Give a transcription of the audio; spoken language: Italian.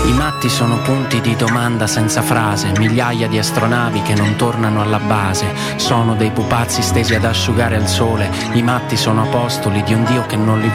I matti sono punti di domanda senza frase, migliaia di astronavi che non tornano alla base. Sono dei pupazzi stesi ad asciugare al sole. I matti sono apostoli di un Dio che non li